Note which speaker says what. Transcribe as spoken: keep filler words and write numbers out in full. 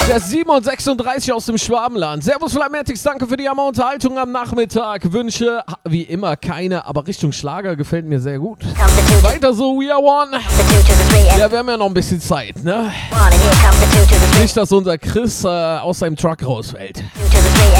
Speaker 1: Der siebenhundertsechsunddreißig aus dem Schwabenland. Servus Flamatics, danke für die Hammer Unterhaltung am Nachmittag. Wünsche wie immer keine, aber Richtung Schlager gefällt mir sehr gut. Weiter so, we are one. Ja, wir haben ja noch ein bisschen Zeit, ne? Nicht, dass unser Chris äh, aus seinem Truck rausfällt.